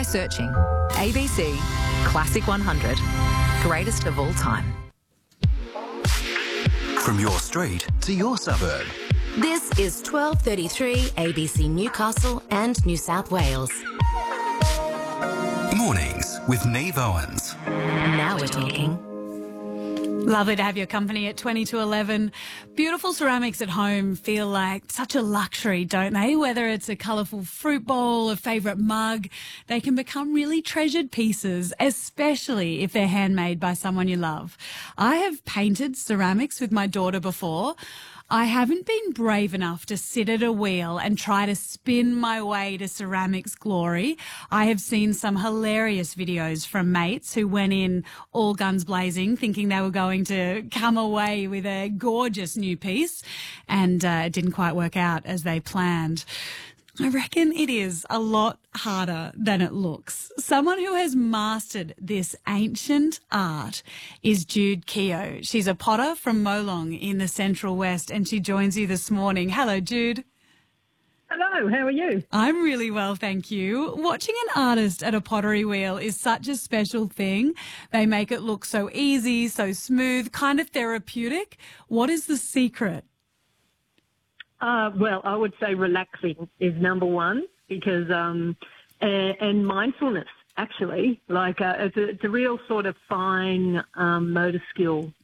by searching ABC Classic 100, greatest of all time. From your street to your suburb. This is 1233 ABC Newcastle and New South Wales. Mornings with Neve Owens. Now we're talking. Lovely to have your company at 20 to 11. Beautiful ceramics at home feel like such a luxury, don't they? Whether it's a colourful fruit bowl, a favourite mug, they can become really treasured pieces, especially if they're handmade by someone you love. I have painted ceramics with my daughter before. I haven't been brave enough to sit at a wheel and try to spin my way to ceramics glory. I have seen some hilarious videos from mates who went in all guns blazing, thinking they were going to come away with a gorgeous new piece, and it didn't quite work out as they planned. I reckon it is a lot harder than it looks. Someone who has mastered this ancient art is Jude Keogh. She's a potter from Molong in the Central West, and she joins you this morning. Hello, Jude. Hello, how are you? I'm really well, thank you. Watching an artist at a pottery wheel is such a special thing. They make it look so easy, so smooth, kind of therapeutic. What is the secret? Well, I would say relaxing is number one because, and mindfulness, actually. Like, it's a real sort of fine motor skill.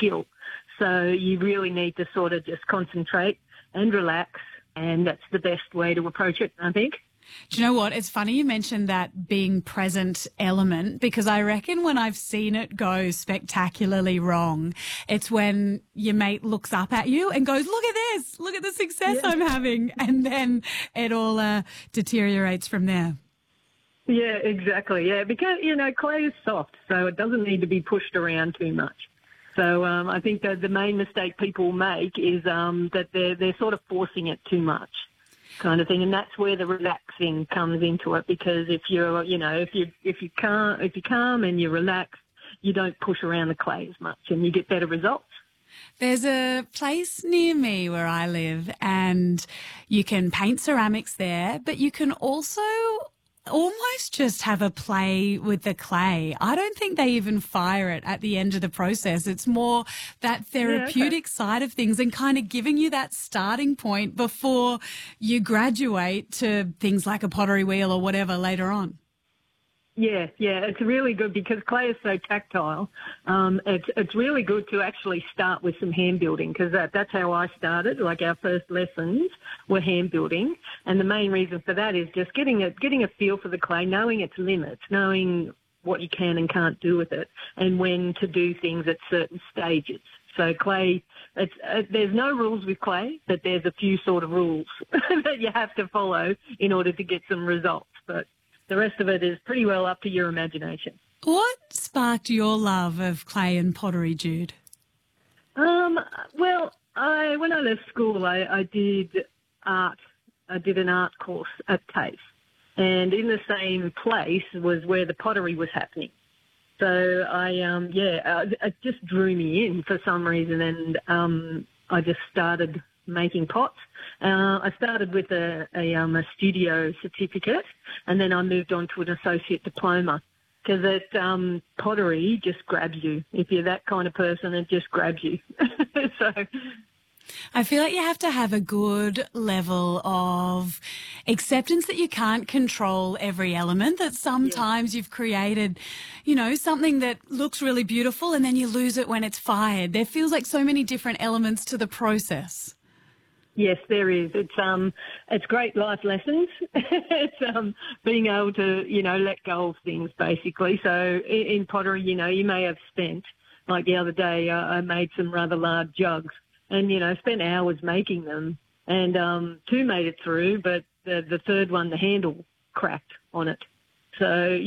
So you really need to sort of just concentrate and relax, and that's the best way to approach it, I think. Do you know what? It's funny you mentioned that being present element, because I reckon when I've seen it go spectacularly wrong, it's when your mate looks up at you and goes, look at this, look at the success I'm having. And then it all deteriorates from there. Yeah, exactly. Yeah, because, clay is soft, so it doesn't need to be pushed around too much. So I think that the main mistake people make is that they're sort of forcing it too much, kind of thing, and that's where the relaxing comes into it. Because if you're, if you calm and you relax, you don't push around the clay as much, and you get better results. There's a place near me where I live, and you can paint ceramics there, but you can also almost just have a play with the clay. I don't think they even fire it at the end of the process. It's more that therapeutic side of things and kind of giving you that starting point before you graduate to things like a pottery wheel or whatever later on. Yeah, it's really good because clay is so tactile. It's really good to actually start with some hand building because that's how I started. Like our first lessons were hand building, and the main reason for that is just getting a feel for the clay, knowing its limits, knowing what you can and can't do with it, and when to do things at certain stages. So clay, there's no rules with clay, but there's a few sort of rules that you have to follow in order to get some results. But the rest of it is pretty well up to your imagination. What sparked your love of clay and pottery, Jude? Well, when I left school, I did art. I did an art course at TAFE, and in the same place was where the pottery was happening. So it just drew me in for some reason, and I just started making pots. I started with a studio certificate, and then I moved on to an associate diploma because pottery just grabs you. If you're that kind of person, it just grabs you. So I feel like you have to have a good level of acceptance that you can't control every element, that sometimes you've created, something that looks really beautiful and then you lose it when it's fired. There feels like so many different elements to the process. Yes, there is. It's great life lessons. It's being able to, let go of things, basically. So in pottery, you may have spent, like the other day, I made some rather large jugs and, spent hours making them. And 2 made it through, but the third one, the handle cracked on it. So